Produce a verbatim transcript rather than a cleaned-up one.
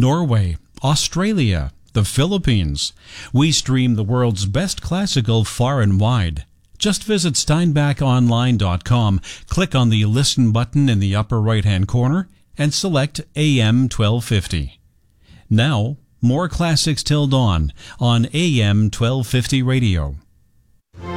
Norway, Australia, the Philippines. We stream the world's best classical far and wide. Just visit steinbach online dot com, click on the Listen button in the upper right-hand corner, and select A M twelve fifty. Now, more classics till dawn on A M twelve fifty radio.